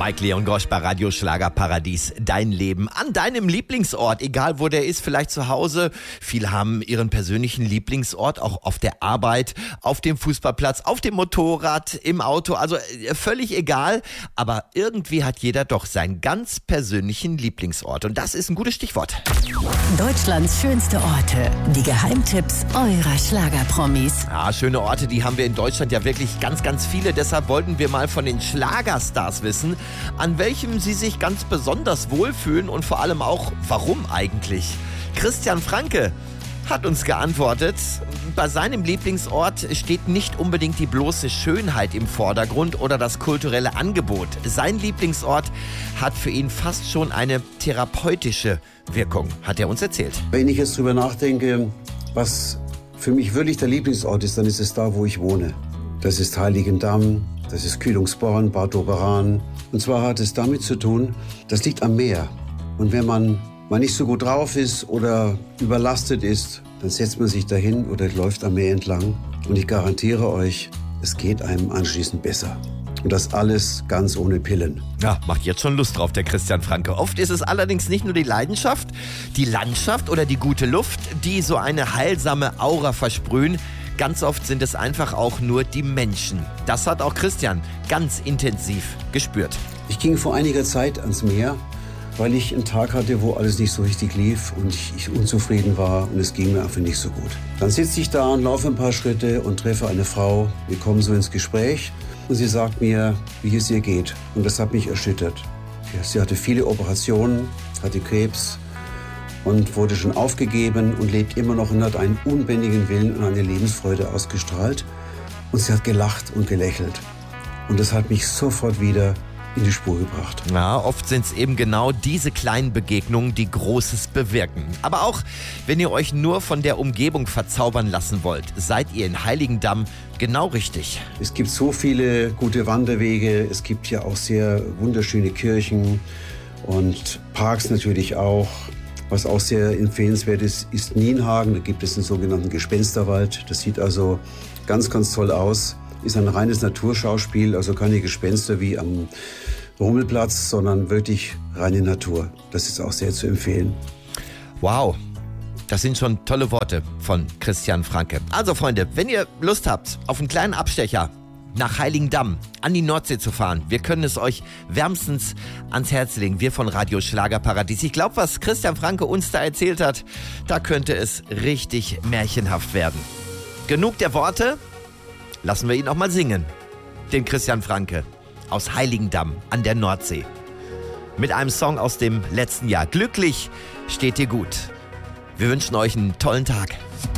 Mike Leon Gosch bei Radio Schlagerparadies. Dein Leben an deinem Lieblingsort, egal wo der ist, vielleicht zu Hause. Viele haben ihren persönlichen Lieblingsort, auch auf der Arbeit, auf dem Fußballplatz, auf dem Motorrad, im Auto. Also völlig egal, aber irgendwie hat jeder doch seinen ganz persönlichen Lieblingsort. Und das ist ein gutes Stichwort. Deutschlands schönste Orte, die Geheimtipps eurer Schlagerpromis. Ja, schöne Orte, die haben wir in Deutschland ja wirklich ganz, ganz viele. Deshalb wollten wir mal von den Schlagerstars wissen, an welchem sie sich ganz besonders wohlfühlen und vor allem auch, warum eigentlich. Christian Franke hat uns geantwortet, bei seinem Lieblingsort steht nicht unbedingt die bloße Schönheit im Vordergrund oder das kulturelle Angebot. Sein Lieblingsort hat für ihn fast schon eine therapeutische Wirkung, hat er uns erzählt. Wenn ich jetzt drüber nachdenke, was für mich wirklich der Lieblingsort ist, dann ist es da, wo ich wohne. Das ist Heiligendamm, das ist Kühlungsborn, Bad Doberan. Und zwar hat es damit zu tun, das liegt am Meer. Und wenn man mal nicht so gut drauf ist oder überlastet ist, dann setzt man sich dahin oder läuft am Meer entlang. Und ich garantiere euch, es geht einem anschließend besser. Und das alles ganz ohne Pillen. Ja, macht jetzt schon Lust drauf, der Christian Franke. Oft ist es allerdings nicht nur die Leidenschaft, die Landschaft oder die gute Luft, die so eine heilsame Aura versprühen. Ganz oft sind es einfach auch nur die Menschen. Das hat auch Christian ganz intensiv gespürt. Ich ging vor einiger Zeit ans Meer, weil ich einen Tag hatte, wo alles nicht so richtig lief und ich unzufrieden war und es ging mir einfach nicht so gut. Dann sitze ich da und laufe ein paar Schritte und treffe eine Frau. Wir kommen so ins Gespräch und sie sagt mir, wie es ihr geht. Und das hat mich erschüttert. Sie hatte viele Operationen, hatte Krebs und wurde schon aufgegeben und lebt immer noch und hat einen unbändigen Willen und eine Lebensfreude ausgestrahlt. Und sie hat gelacht und gelächelt. Und das hat mich sofort wieder in die Spur gebracht. Ja, oft sind es eben genau diese kleinen Begegnungen, die Großes bewirken. Aber auch, wenn ihr euch nur von der Umgebung verzaubern lassen wollt, seid ihr in Heiligendamm genau richtig. Es gibt so viele gute Wanderwege, es gibt ja auch sehr wunderschöne Kirchen und Parks natürlich auch. Was auch sehr empfehlenswert ist, ist Nienhagen. Da gibt es einen sogenannten Gespensterwald. Das sieht also ganz, ganz toll aus. Ist ein reines Naturschauspiel, also keine Gespenster wie am Rummelplatz, sondern wirklich reine Natur. Das ist auch sehr zu empfehlen. Wow, das sind schon tolle Worte von Christian Franke. Also Freunde, wenn ihr Lust habt auf einen kleinen Abstecher nach Heiligendamm an die Nordsee zu fahren, wir können es euch wärmstens ans Herz legen. Wir von Radio Schlagerparadies. Ich glaube, was Christian Franke uns da erzählt hat, da könnte es richtig märchenhaft werden. Genug der Worte, lassen wir ihn auch mal singen. Den Christian Franke aus Heiligendamm an der Nordsee. Mit einem Song aus dem letzten Jahr. Glücklich steht dir gut. Wir wünschen euch einen tollen Tag.